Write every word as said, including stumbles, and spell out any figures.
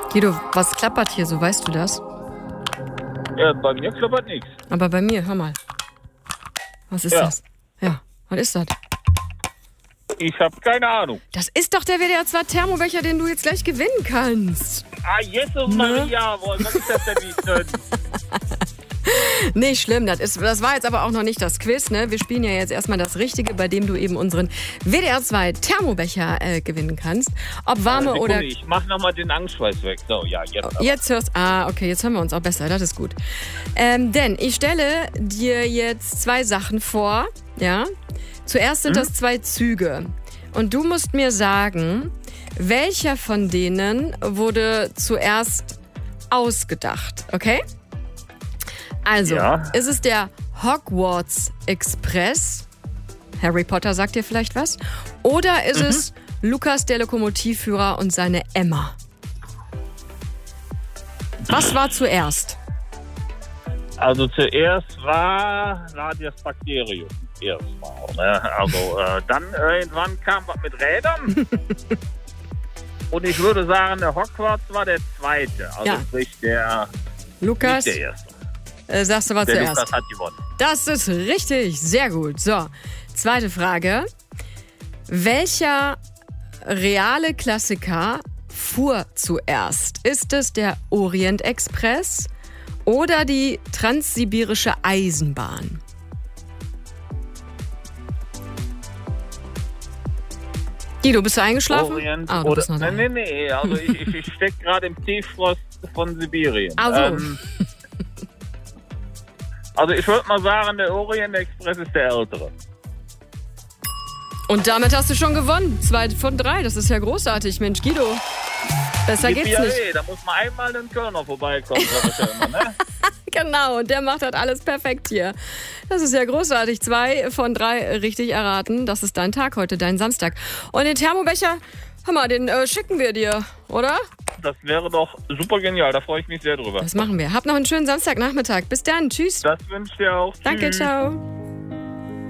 Guido, was klappert hier so, weißt du das? Ja, bei mir klappert nichts. Aber bei mir, hör mal. Was ist Ja. das? Ja, was ist das? Ich habe keine Ahnung. Das ist doch der W D R zwei Thermobecher, den du jetzt gleich gewinnen kannst. Ah, Jesus Maria, wohl, was ist das denn nicht drin? Nicht schlimm, das, ist, das war jetzt aber auch noch nicht das Quiz, ne? Wir spielen ja jetzt erstmal das Richtige, bei dem du eben unseren W D R zwei Thermobecher äh, gewinnen kannst. Ob warme Sekunde, oder... Ich mach nochmal den Angstschweiß weg. So, ja, jetzt aber. Jetzt hörst Ah, okay, jetzt hören wir uns auch besser, das ist gut. Ähm, denn ich stelle dir jetzt zwei Sachen vor, ja? Zuerst sind Mhm. das zwei Züge. Und du musst mir sagen, welcher von denen wurde zuerst ausgedacht, okay? Also, Ja. ist es der Hogwarts Express? Harry Potter sagt dir vielleicht was? Oder ist Mhm. es Lukas der Lokomotivführer und seine Emma? Was war zuerst? Also zuerst war, war das Bakterium. Erstmal. Ne? Also äh, dann irgendwann kam was mit Rädern. Und ich würde sagen, der Hogwarts war der zweite. Also Ja. sprich der, Lukas, nicht der erste. äh, sagst du was Der zuerst? Lukas hat gewonnen. Das ist richtig, sehr gut. So, zweite Frage. Welcher reale Klassiker fuhr zuerst? Ist es der Orient Express oder die Transsibirische Eisenbahn? Guido, bist du eingeschlafen? Orient Ah, du oder, bist noch da. nee, nee, nee. Also ich, ich, ich stecke gerade im Tieffrost von Sibirien. Ach so. Ähm, also ich würde mal sagen, der Orient Express ist der ältere. Und damit hast du schon gewonnen. Zwei von drei, das ist ja großartig. Mensch, Guido, besser geht's Ja, nicht. eh, da muss man einmal den Kölner vorbeikommen, sag ich ja immer, ne? Genau, und der macht halt alles perfekt hier. Das ist ja großartig. Zwei von drei richtig erraten. Das ist dein Tag heute, dein Samstag. Und den Thermobecher, hör mal, den äh, schicken wir dir, oder? Das wäre doch super genial, da freue ich mich sehr drüber. Das machen wir. Hab noch einen schönen Samstagnachmittag. Bis dann. Tschüss. Das wünsche ich dir auch. Danke, Tschüss. ciao.